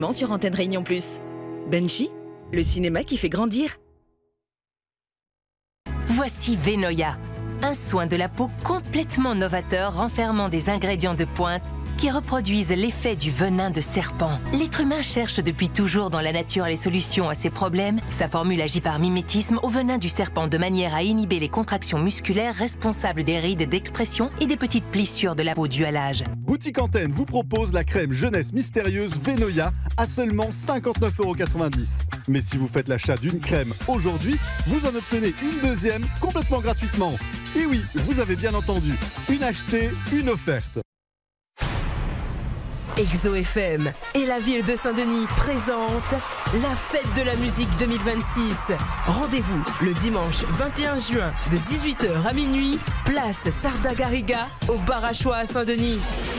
Sur Antenne Réunion Plus. Benchy, le cinéma qui fait grandir. Voici Venoya, un soin de la peau complètement novateur renfermant des ingrédients de pointe qui reproduisent l'effet du venin de serpent. L'être humain cherche depuis toujours dans la nature les solutions à ses problèmes. Sa formule agit par mimétisme au venin du serpent de manière à inhiber les contractions musculaires responsables des rides d'expression et des petites plissures de la peau dues à l'âge. Boutique Antenne vous propose la crème jeunesse mystérieuse Venoya à seulement 59,90 €. Mais si vous faites l'achat d'une crème aujourd'hui, vous en obtenez une deuxième complètement gratuitement. Et oui, vous avez bien entendu, une achetée, une offerte. Exo FM et la ville de Saint-Denis présentent la fête de la musique 2026. Rendez-vous le dimanche 21 juin de 18h à minuit, place Sarda Garriga au bar à Choix à Saint-Denis.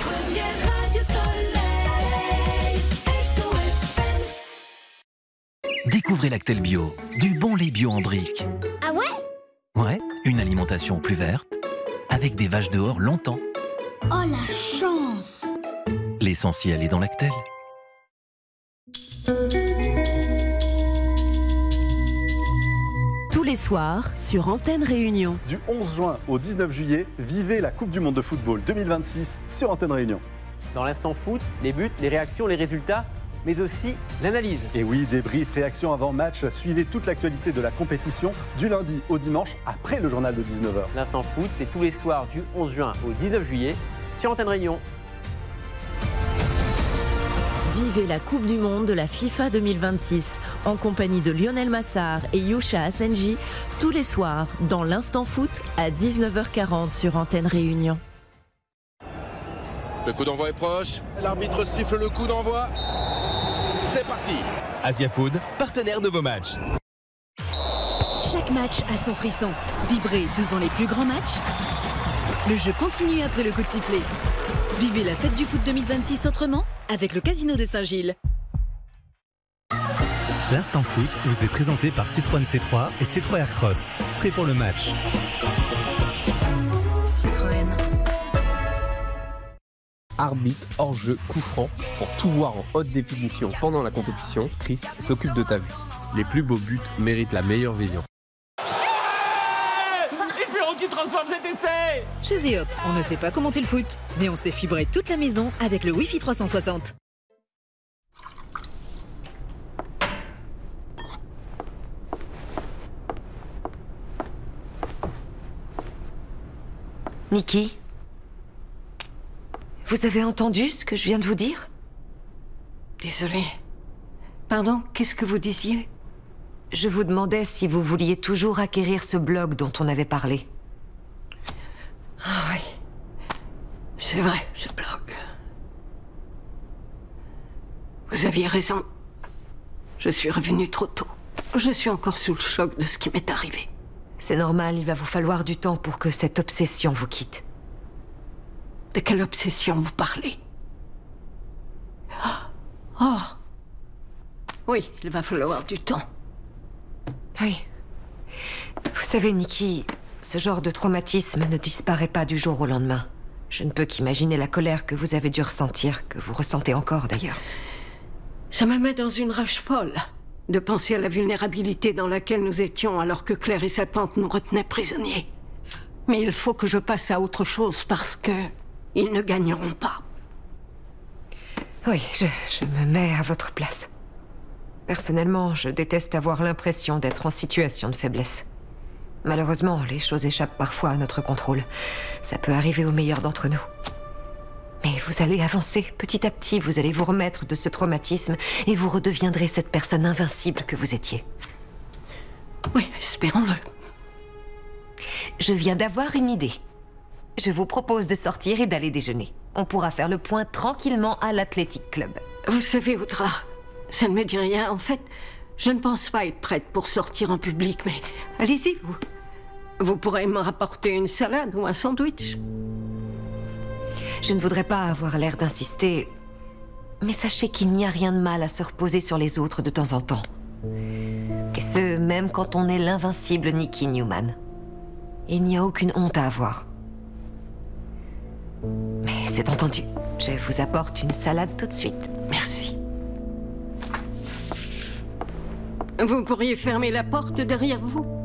Découvrez Lactel Bio, du bon lait bio en briques. Ah ouais? Ouais, une alimentation plus verte, avec des vaches dehors longtemps. Oh la chance! L'essentiel est dans Lactel. Tous les soirs sur Antenne Réunion. Du 11 juin au 19 juillet, vivez la Coupe du Monde de football 2026 sur Antenne Réunion. Dans l'instant foot, les buts, les réactions, les résultats, mais aussi l'analyse. Et oui, débrief, réaction avant match, suivez toute l'actualité de la compétition du lundi au dimanche après le journal de 19h. L'instant foot, c'est tous les soirs du 11 juin au 19 juillet sur Antenne Réunion. Vivez la Coupe du Monde de la FIFA 2026 en compagnie de Lionel Massard et Yusha Asenji tous les soirs dans l'Instant Foot à 19h40 sur Antenne Réunion. Le coup d'envoi est proche, l'arbitre siffle le coup d'envoi. C'est parti. Asia Food, partenaire de vos matchs. Chaque match a son frisson. Vibrez devant les plus grands matchs. Le jeu continue après le coup de sifflet. Vivez la fête du foot 2026 autrement avec le Casino de Saint-Gilles. L'Instant Foot vous est présenté par Citroën C3 et C3 Aircross. Prêt pour le match. Citroën. Arbitre, hors-jeu, coup franc. Pour tout voir en haute définition pendant la compétition, Chris s'occupe de ta vue. Les plus beaux buts méritent la meilleure vision. Espérons qu'il transforme cet essai. Chez Zeop, on ne sait pas commenter le foot, mais on sait fibrer toute la maison avec le Wi-Fi 360. Niki, vous avez entendu ce que je viens de vous dire? Désolée. Pardon, qu'est-ce que vous disiez? Je vous demandais si vous vouliez toujours acquérir ce blog dont on avait parlé. Ah oui. C'est vrai, ce blog. Vous aviez raison. Je suis revenue trop tôt. Je suis encore sous le choc de ce qui m'est arrivé. C'est normal, il va vous falloir du temps pour que cette obsession vous quitte. De quelle obsession vous parlez? Oh! Oui, il va falloir du temps. Oui. Vous savez, Niki, ce genre de traumatisme ne disparaît pas du jour au lendemain. Je ne peux qu'imaginer la colère que vous avez dû ressentir, que vous ressentez encore d'ailleurs. Ça me met dans une rage folle de penser à la vulnérabilité dans laquelle nous étions alors que Claire et sa tante nous retenaient prisonniers. Mais il faut que je passe à autre chose parce que ils ne gagneront pas. Oui, je me mets à votre place. Personnellement, je déteste avoir l'impression d'être en situation de faiblesse. Malheureusement, les choses échappent parfois à notre contrôle. Ça peut arriver aux meilleurs d'entre nous. Mais vous allez avancer. Petit à petit, vous allez vous remettre de ce traumatisme et vous redeviendrez cette personne invincible que vous étiez. Oui, espérons-le. Je viens d'avoir une idée. Je vous propose de sortir et d'aller déjeuner. On pourra faire le point tranquillement à l'Athletic Club. Vous savez, Audra, ça ne me dit rien. En fait, je ne pense pas être prête pour sortir en public, mais allez-y, vous. Vous pourrez me rapporter une salade ou un sandwich. Je ne voudrais pas avoir l'air d'insister, mais sachez qu'il n'y a rien de mal à se reposer sur les autres de temps en temps. Et ce, même quand on est l'invincible Niki Newman. Il n'y a aucune honte à avoir. Mais c'est entendu. Je vous apporte une salade tout de suite. Merci. Vous pourriez fermer la porte derrière vous?